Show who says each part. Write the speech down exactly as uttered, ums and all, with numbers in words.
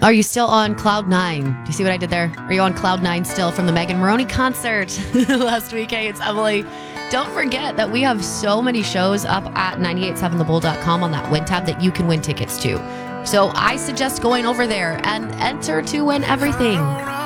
Speaker 1: Are you still on cloud nine? Do you see what I did there? Are you on cloud nine still from the Megan Maroney concert last week? Hey, it's Emily. Don't forget that we have so many shows up at nine eight seven the bull dot com on that win tab that you can win tickets to. So I suggest going over there and enter to win everything.